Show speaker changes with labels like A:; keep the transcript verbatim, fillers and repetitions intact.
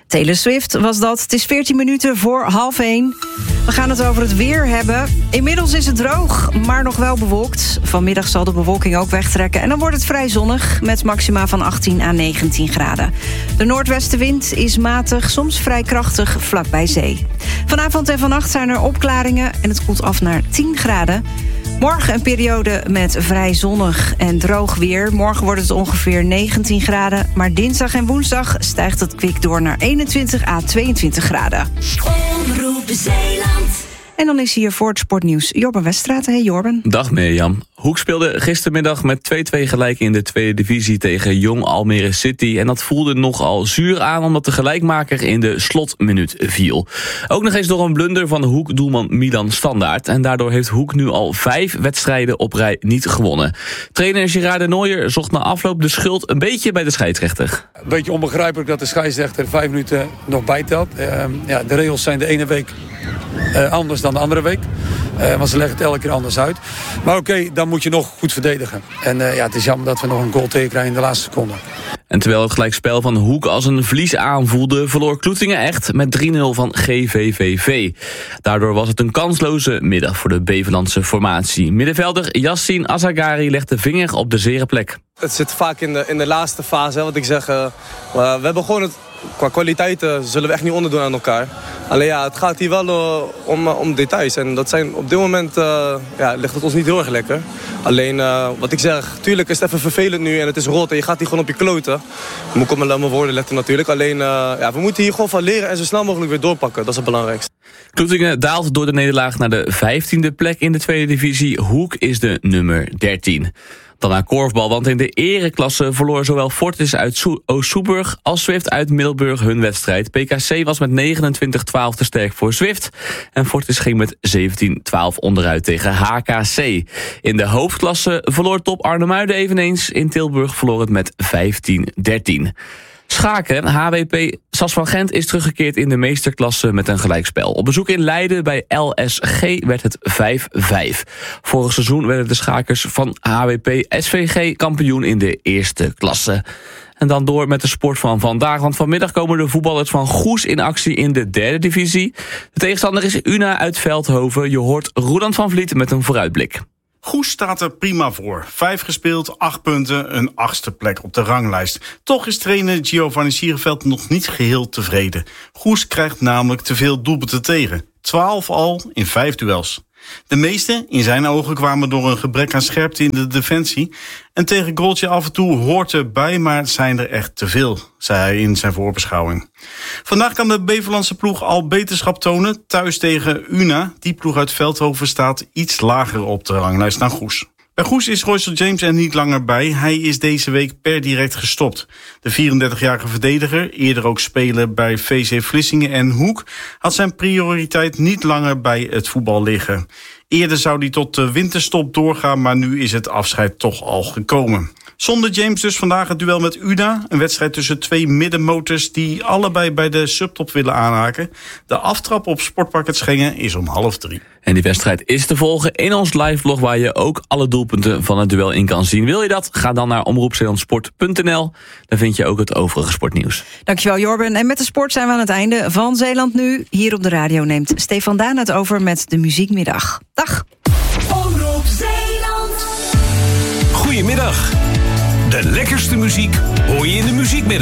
A: Taylor Swift was dat. Het is veertien minuten voor half één. We gaan het over het weer hebben. Inmiddels is het droog, maar nog wel bewolkt. Vanmiddag zal de bewolking ook wegtrekken. En dan wordt het vrij zonnig, met maxima van achttien à negentien graden. De noordwestenwind is matig, soms vrij krachtig, vlakbij zee. Vanavond en vannacht zijn er opklaringen en het koelt af naar tien graden. Morgen een periode met vrij zonnig en droog weer. Morgen wordt het ongeveer negentien graden. Maar dinsdag en woensdag stijgt het kwik door naar eenentwintig à tweeëntwintig graden.
B: Omroep Zeeland.
A: En dan is hier voor het sportnieuws Jorben Weststraat. Hey Jorben.
C: Dag Mirjam. Hoek speelde gistermiddag met twee-twee gelijk in de tweede divisie tegen Jong Almere City. En dat voelde nogal zuur aan omdat de gelijkmaker in de slotminuut viel. Ook nog eens door een blunder van Hoek-doelman Milan Standaard. En daardoor heeft Hoek nu al vijf wedstrijden op rij niet gewonnen. Trainer Gerard de Nooijer zocht na afloop de schuld een beetje bij de scheidsrechter.
D: Een beetje onbegrijpelijk dat de scheidsrechter vijf minuten nog bijtelt. Uh, ja, de regels zijn de ene week uh, anders dan de andere week. Uh, want ze leggen het elke keer anders uit. Maar oké, okay, dan moet je nog goed verdedigen. En uh, ja, het is jammer dat we nog een goal tegenkrijgen in de laatste seconde.
C: En terwijl het gelijkspel van Hoek als een verlies aanvoelde, verloor Kloetingen echt met drie nul van G V V V. Daardoor was het een kansloze middag voor de Bevelandse formatie. Middenvelder Yassine Azagari legt de vinger op de zere plek.
E: Het zit vaak in de, in de laatste fase, hè, wat ik zeg. Uh, we hebben gewoon het, qua kwaliteiten zullen we echt niet onderdoen aan elkaar. Alleen ja, het gaat hier wel uh, om, uh, om details. En dat zijn op dit moment uh, ja, ligt het ons niet heel erg lekker. Alleen uh, wat ik zeg, tuurlijk is het even vervelend nu en het is rood en je gaat hier gewoon op je kloten. Je moet op mijn woorden letten natuurlijk. Alleen uh, ja, we moeten hier gewoon van leren en zo snel mogelijk weer doorpakken. Dat is het belangrijkste.
C: Kloetingen daalt door de nederlaag naar de vijftiende plek in de tweede divisie. Hoek is de nummer dertien. Dan naar korfbal, want in de ereklasse verloor zowel Fortis uit Oost-Soeburg als Zwift uit Middelburg hun wedstrijd. P K C was met negenentwintig twaalf te sterk voor Zwift en Fortis ging met zeventien twaalf onderuit tegen H K C. In de hoofdklasse verloor Top Arnhemuiden eveneens. In Tilburg verloor het met vijftien dertien. Schaken, H W P Sas van Gent is teruggekeerd in de meesterklasse met een gelijkspel. Op bezoek in Leiden bij L S G werd het vijf vijf. Vorig seizoen werden de schakers van H W P S V G kampioen in de eerste klasse. En dan door met de sport van vandaag, want vanmiddag komen de voetballers van Goes in actie in de derde divisie. De tegenstander is Una uit Veldhoven. Je hoort Roeland van Vliet met een vooruitblik.
F: Goes staat er prima voor. Vijf gespeeld, acht punten, een achtste plek op de ranglijst. Toch is trainer Giovanni Sierenveld nog niet geheel tevreden. Goes krijgt namelijk te veel doelpunten tegen. Twaalf al in vijf duels. De meeste, in zijn ogen, kwamen door een gebrek aan scherpte in de defensie. En tegen goaltje af en toe hoort erbij, maar het zijn er echt te veel, zei hij in zijn voorbeschouwing. Vandaag kan de Bevelandse ploeg al beterschap tonen, thuis tegen Una. Die ploeg uit Veldhoven staat iets lager op de ranglijst dan Goes. Bij Goes is Royce James er niet langer bij. Hij is deze week per direct gestopt. De vierendertigjarige verdediger, eerder ook speler bij V C Vlissingen en Hoek, had zijn prioriteit niet langer bij het voetbal liggen. Eerder zou hij tot de winterstop doorgaan, maar nu is het afscheid toch al gekomen. Zonder James dus vandaag het duel met Una. Een wedstrijd tussen twee middenmotors die allebei bij de subtop willen aanhaken. De aftrap op Sportpark Het Schengen is om half drie.
C: En die wedstrijd is te volgen in ons liveblog waar je ook alle doelpunten van het duel in kan zien. Wil je dat? Ga dan naar omroep zeeland sport punt n l. Daar vind je ook het overige sportnieuws.
A: Dankjewel Jorben. En met de sport zijn we aan het einde van Zeeland Nu. Hier op de radio neemt Stefan Daan het over met de Muziekmiddag. Dag!
B: Omroep Zeeland.
G: Goedemiddag. De lekkerste muziek hoor je in de Muziekmiddag.